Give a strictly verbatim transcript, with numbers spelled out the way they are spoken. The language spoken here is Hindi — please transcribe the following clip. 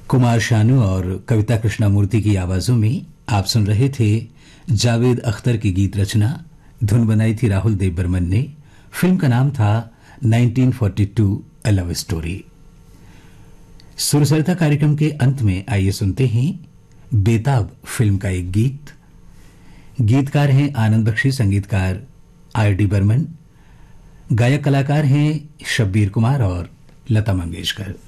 कुमार शानू और कविता कृष्णमूर्ति की आवाजों में आप सुन रहे थे जावेद अख्तर की गीत रचना। धुन बनाई थी राहुल देव बर्मन ने। फिल्म का नाम था nineteen forty to a love story. सुरसरता कार्यक्रम के अंत में आइए सुनते हैं बेताब फिल्म का एक गीत। गीतकार हैं आनंद बख्शी, संगीतकार आर डी बर्मन, गायक कलाकार हैं शब्बीर कुमार और लता मंगेशकर।